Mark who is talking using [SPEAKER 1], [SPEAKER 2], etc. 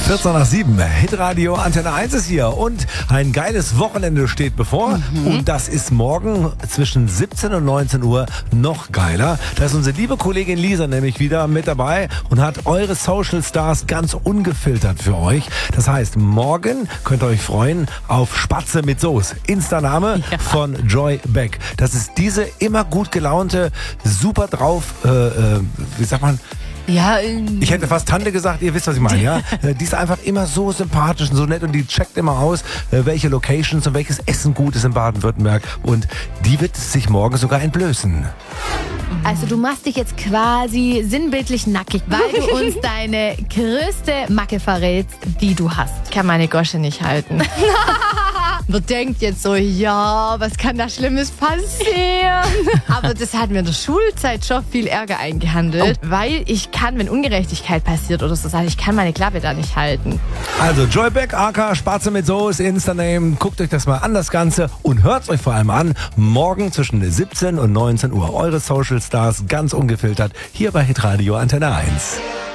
[SPEAKER 1] 14 nach 7, Hitradio Antenne 1 ist hier und ein geiles Wochenende steht bevor und das ist morgen zwischen 17 und 19 Uhr noch geiler. Da ist unsere liebe Kollegin Lisa nämlich wieder mit dabei und hat eure Social Stars ganz ungefiltert für euch. Das heißt, morgen könnt ihr euch freuen auf Spatze mit Soße. Insta-Name von Joy Beck. Das ist diese immer gut gelaunte, super drauf, wie sagt man,
[SPEAKER 2] Ja,
[SPEAKER 1] ich hätte fast Tante gesagt, ihr wisst, was ich meine, ja? Die ist einfach immer so sympathisch und so nett und die checkt immer aus, welche Locations und welches Essen gut ist in Baden-Württemberg und die wird sich morgen sogar entblößen.
[SPEAKER 2] also du machst dich jetzt quasi sinnbildlich nackig, weil du uns deine größte Macke verrätst, die du hast.
[SPEAKER 3] Ich kann meine Gosche nicht halten. Man denkt jetzt so, ja, was kann da Schlimmes passieren? Aber das hat mir in der Schulzeit schon viel Ärger eingehandelt, weil ich kann, wenn Ungerechtigkeit passiert oder so, ich kann meine Klappe da nicht halten.
[SPEAKER 1] Also Joy Beck, aka Spatze mit Soße, Insta-Name, guckt euch das mal an, das Ganze und hört euch vor allem an, morgen zwischen 17 und 19 Uhr. Eure Social Stars ganz ungefiltert hier bei Hitradio Antenne 1.